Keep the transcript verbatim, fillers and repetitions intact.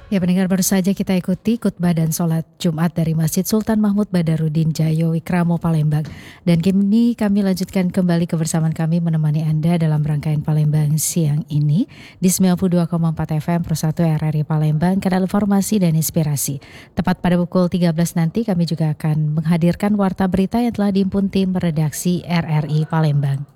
Ya pendengar, baru saja kita ikuti khutbah dan sholat Jumat dari Masjid Sultan Mahmud Badarudin Jayo Wikramo Palembang. Dan kini kami lanjutkan kembali kebersamaan kami menemani Anda dalam rangkaian Palembang siang ini di sembilan puluh dua koma empat F M Pro satu R R I Palembang, kanal informasi dan inspirasi. Tepat pada pukul tiga belas nanti kami juga akan menghadirkan warta berita yang telah dihimpun tim redaksi R R I Palembang.